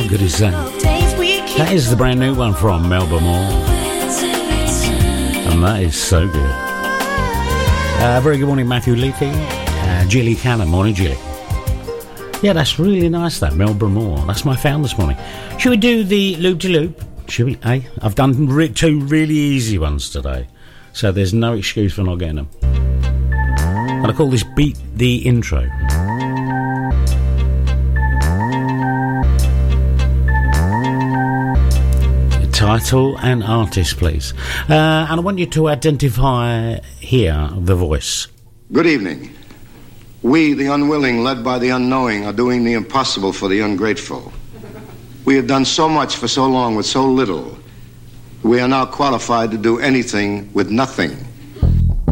good is that? That is the brand new one from Melba Moore. And that is so good. Very good morning, Matthew Leakey. Jilly Cannon. Morning, Jilly. Yeah, that's really nice, that Melba Moore. That's my found this morning. Should we do the loop-de-loop? Should we? Eh? I've done two really easy ones today, so there's no excuse for not getting them. And I call this Beat the Intro. Title and artist, please. And I want you to identify here the voice. Good evening. We, the unwilling, led by the unknowing, are doing the impossible for the ungrateful. We have done so much for so long with so little. We are now qualified to do anything with nothing.